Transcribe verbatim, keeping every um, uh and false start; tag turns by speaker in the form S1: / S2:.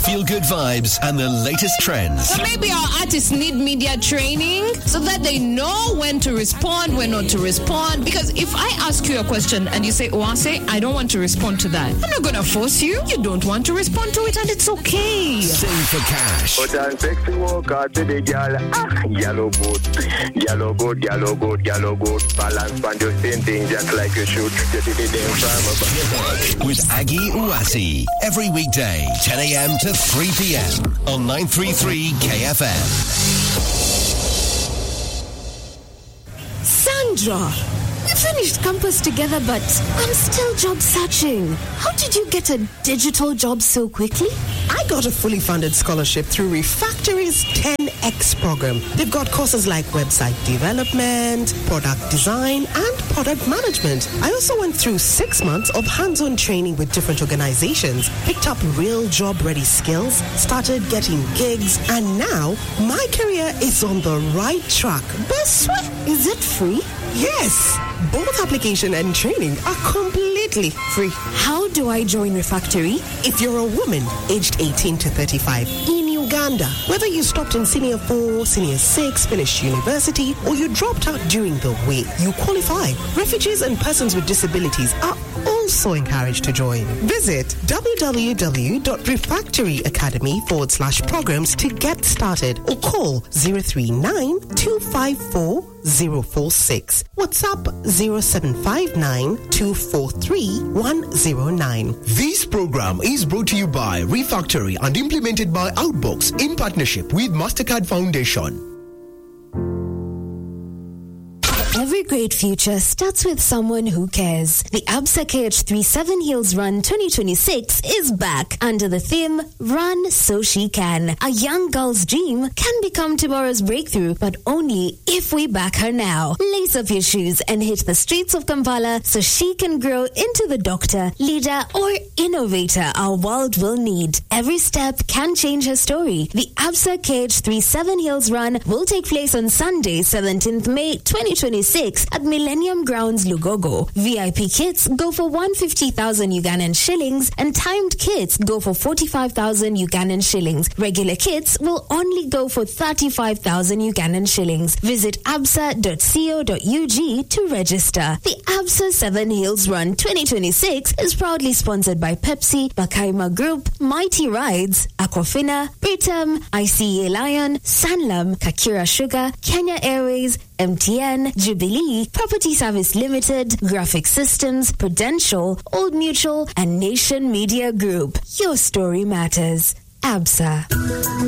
S1: feel-good vibes and the latest trends.
S2: But maybe our artists need media training so that they know when to respond, when not to respond. Because if I ask you a question and you say, Oase, I don't want to respond to that, I'm not going to force you. You don't want to respond to it, and it's okay.
S1: Sing for cash.
S3: But I'm sexy walk out to the girl. Ah, yellow goat. Yellow goat, yellow goat, yellow goat. Balance on your same thing just like you should. You did it in farmer.
S1: With Aggie Uwasi. Every weekday, ten a.m. to three p.m. on nine thirty-three K F M.
S4: Sandra, we finished campus together, but I'm still job searching. How did you get a digital job so quickly?
S5: I got a fully funded scholarship through Refactory's ten X program. They've got courses like website development, product design, and product management. I also went through six months of hands-on training with different organizations, picked up real job-ready skills, started getting gigs, and now my career is on the right track. Best what?
S4: Is it free?
S5: Yes. Both application and training are completely free.
S4: How do I join Refactory?
S5: If you're a woman aged eighteen to thirty-five in Uganda, whether you stopped in senior four, senior six, finished university, or you dropped out during the way, you qualify. Refugees and persons with disabilities are also encouraged to join. Visit www.refactoryacademy forward slash programs to get started, or call zero three nine two five four zero four six. WhatsApp zero seven five nine two four three one zero nine.
S6: This program is brought to you by Refactory and implemented by Outbox in partnership with MasterCard Foundation.
S4: Every great future starts with someone who cares. The Absa K H three Seven Hills Run twenty twenty-six is back under the theme Run So She Can. A young girl's dream can become tomorrow's breakthrough, but only if we back her now. Lace up your shoes and hit the streets of Kampala so she can grow into the doctor, leader, or innovator our world will need. Every step can change her story. The Absa K H three Seven Hills Run will take place on Sunday, seventeenth May twenty twenty-six at Millennium Grounds, Lugogo. V I P kits go for one hundred fifty thousand Ugandan shillings and timed kits go for forty-five thousand Ugandan shillings. Regular kits will only go for thirty-five thousand Ugandan shillings. Visit absa dot co dot u g to register. The Absa Seven Hills Run twenty twenty-six is proudly sponsored by Pepsi, Bakaima Group, Mighty Rides, Aquafina, Britam, I C A Lion, Sanlam, Kakira Sugar, Kenya Airways, M T N, Jubilee, Property Service Limited, Graphic Systems, Prudential, Old Mutual, and Nation Media Group. Your story matters. Absa.